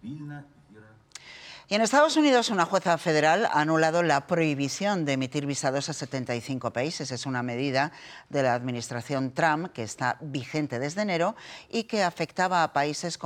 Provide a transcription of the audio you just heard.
Y en Estados Unidos, una jueza federal ha anulado la prohibición de emitir visados a 75 países. Es una medida de la administración Trump que está vigente desde enero y que afectaba a países como